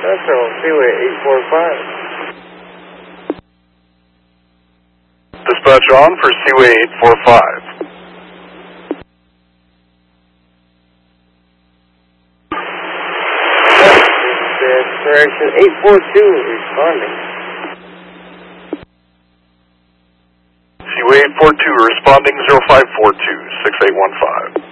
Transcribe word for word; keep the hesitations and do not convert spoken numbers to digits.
Central, Seaway eight four five. Dispatch on for Seaway eight four five. Correction, eight four two responding. Seaway eight four two responding zero five four two, six eight one five.